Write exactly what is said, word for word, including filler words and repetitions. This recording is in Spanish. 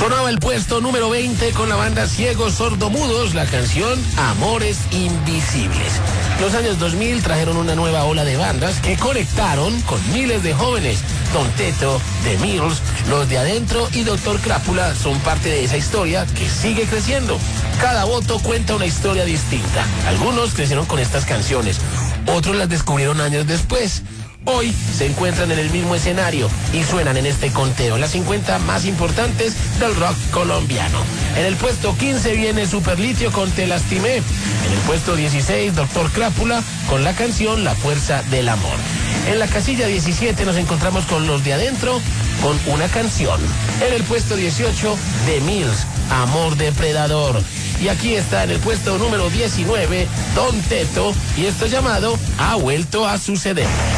Sonaba el puesto número veinte con la banda Ciegos Sordomudos, la canción Amores Invisibles. Los años dos mil trajeron una nueva ola de bandas que conectaron con miles de jóvenes. Don Teto, The Mills, Los de Adentro y Doctor Crápula son parte de esa historia que sigue creciendo. Cada voto cuenta una historia distinta. Algunos crecieron con estas canciones, otros las descubrieron años después. Hoy se encuentran en el mismo escenario y suenan en este conteo, las cincuenta más importantes del rock colombiano. En el puesto quince viene Superlitio con Te Lastimé. En el puesto dieciséis, Doctor Crápula con la canción La Fuerza del Amor. En la casilla diecisiete nos encontramos con Los de Adentro con una canción. En el puesto dieciocho, The Mills, Amor Depredador. Y aquí está en el puesto número diecinueve, Don Teto, y esto llamado Ha Vuelto a Suceder.